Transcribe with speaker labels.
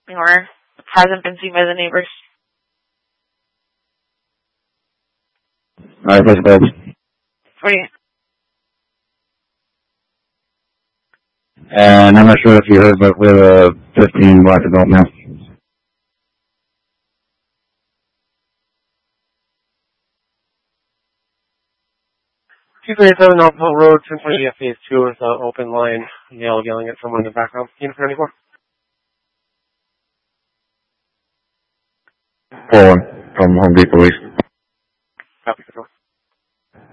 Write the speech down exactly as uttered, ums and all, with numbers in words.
Speaker 1: or hasn't been seen by the neighbors.
Speaker 2: Alright, place beds.
Speaker 1: forty-eight.
Speaker 2: And I'm not sure if you heard, but we have a fifteen black adult now.
Speaker 3: two thirty-seven Alpha Road, ten twenty F phase two with an open line, yell, yelling at someone in the background. Unit ninety-four.
Speaker 2: four one from Home Depot Police.
Speaker 3: Copy, control.